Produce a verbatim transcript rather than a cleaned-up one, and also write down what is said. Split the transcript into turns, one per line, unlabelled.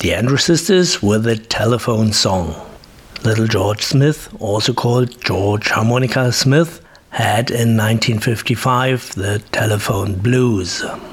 The Andrews Sisters were the telephone song. Little George Smith, also called George Harmonica Smith, had in nineteen fifty-five the telephone blues.